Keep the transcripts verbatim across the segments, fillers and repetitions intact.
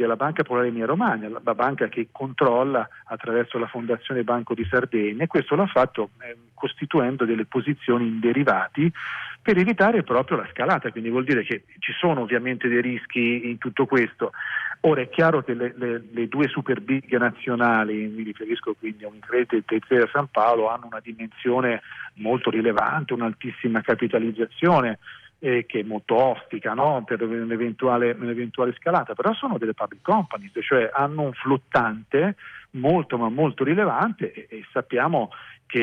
della Banca Popolare Emilia Romagna, la banca che controlla attraverso la Fondazione Banco di Sardegna, e questo l'ha fatto eh, costituendo delle posizioni in derivati per evitare proprio la scalata, quindi vuol dire che ci sono ovviamente dei rischi in tutto questo. Ora è chiaro che le, le, le due super big nazionali, mi riferisco quindi a Unicredit e Intesa San Paolo, hanno una dimensione molto rilevante, un'altissima capitalizzazione eh, che è molto ostica, no? Per un'eventuale, un'eventuale scalata, però sono delle public companies, cioè hanno un flottante molto ma molto rilevante e, e sappiamo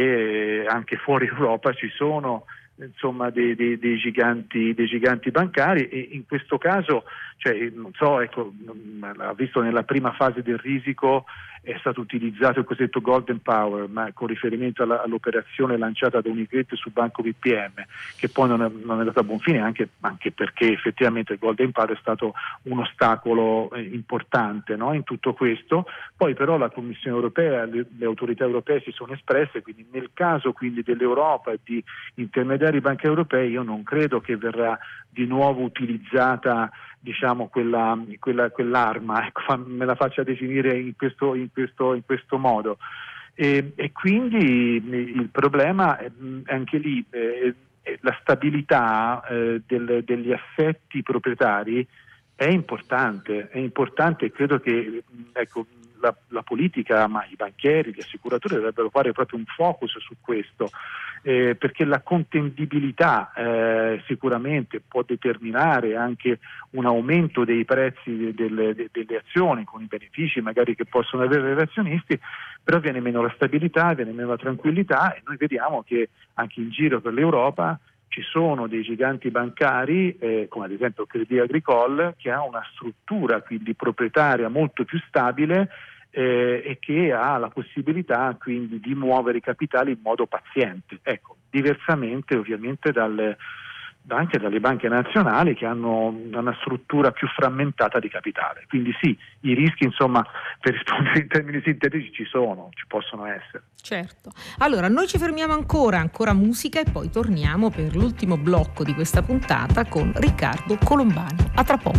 che anche fuori Europa ci sono insomma dei, dei, dei giganti dei giganti bancari, e in questo caso cioè non so, ecco, ha visto nella prima fase del risico è stato utilizzato il cosiddetto Golden Power, ma con riferimento alla, all'operazione lanciata da Unicredit su Banco B P M, che poi non è, non è andata a buon fine, anche, anche perché effettivamente il Golden Power è stato un ostacolo eh, importante, no, in tutto questo. Poi però la Commissione europea, le, le autorità europee si sono espresse, quindi nel caso quindi dell'Europa e di intermediari banche europei io non credo che verrà di nuovo utilizzata diciamo quella, quella quell'arma, ecco, me la faccia definire in questo in questo in questo modo, e, e quindi il problema è anche lì eh, la stabilità eh, del, degli assetti proprietari è importante, è importante e credo che ecco la, la politica, ma i banchieri, gli assicuratori dovrebbero fare proprio un focus su questo, eh, perché la contendibilità eh, sicuramente può determinare anche un aumento dei prezzi delle, delle, delle azioni, con i benefici magari che possono avere gli azionisti, però viene meno la stabilità, viene meno la tranquillità, e noi vediamo che anche in giro per l'Europa ci sono dei giganti bancari, eh, come ad esempio il Crédit Agricole, che ha una struttura quindi proprietaria molto più stabile eh, e che ha la possibilità quindi di muovere i capitali in modo paziente. Ecco, diversamente ovviamente dalle, anche dalle banche nazionali che hanno una struttura più frammentata di capitale. Quindi sì, i rischi insomma, per rispondere in termini sintetici, ci sono, ci possono essere. Certo. Allora, noi ci fermiamo ancora, ancora musica, e poi torniamo per l'ultimo blocco di questa puntata con Riccardo Colombani. A tra poco.